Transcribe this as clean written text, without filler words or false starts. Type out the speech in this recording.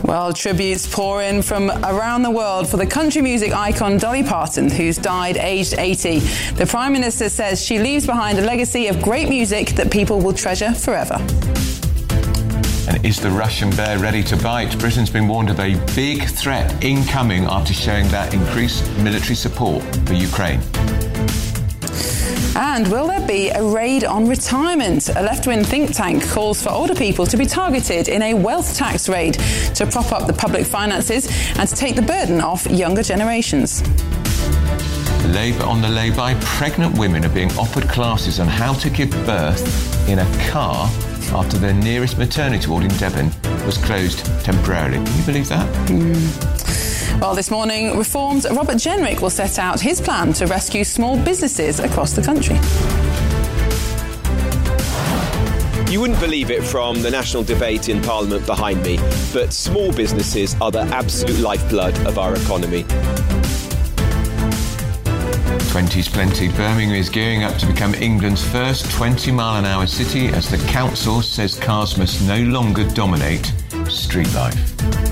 Well, tributes pour in from around the world for the country music icon Dolly Parton, who's died aged 80. The Prime Minister says she leaves behind a legacy of great music that people will treasure forever. And is the Russian bear ready to bite? Britain's been warned of a big threat incoming after showing that increased military support for Ukraine. And will there be a raid on retirement? A left-wing think tank calls for older people to be targeted in a wealth tax raid to prop up the public finances and to take the burden off younger generations. Labour on the lay-by. Pregnant women are being offered classes on how to give birth in a car after their nearest maternity ward in Devon was closed temporarily. Can you believe that? Well, this morning, Reform's Robert Jenrick will set out his plan to rescue small businesses across the country. You wouldn't believe it from the national debate in Parliament behind me, but small businesses are the absolute lifeblood of our economy. 20's plenty. Birmingham is gearing up to become England's first 20-mile-an-hour city as the council says cars must no longer dominate street life.